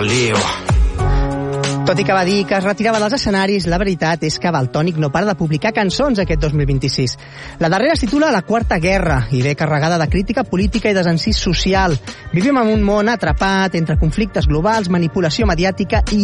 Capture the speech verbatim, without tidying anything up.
Tot i que va dir que es retirava dels escenaris, la veritat és que Valtònyc no para de publicar cançons aquest dos mil vint-i-sis. La darrera es titula La Quarta Guerra i ve carregada de crítica política i desencís social. Vivim en un món atrapat entre conflictes globals, manipulació mediàtica i